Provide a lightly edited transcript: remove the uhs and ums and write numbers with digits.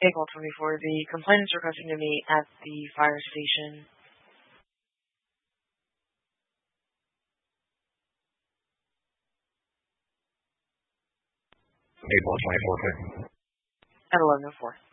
April 24. The complainant is requesting to meet at the fire station. April 24. At 11:04.